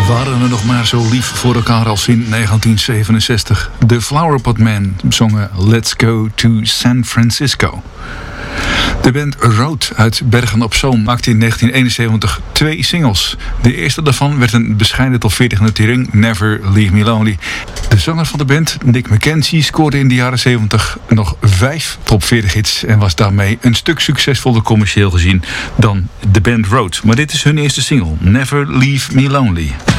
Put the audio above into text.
Waren we nog maar zo lief voor elkaar als in 1967. De Flowerpot Men zongen Let's Go to San Francisco. De band Road uit Bergen-op-Zoom maakte in 1971 2 singles. De eerste daarvan werd een bescheiden top 40 notering, Never Leave Me Lonely. De zanger van de band, Nick McKenzie, scoorde in de jaren 70 nog 5 top 40 hits en was daarmee een stuk succesvoller commercieel gezien dan de band Road. Maar dit is hun eerste single, Never Leave Me Lonely.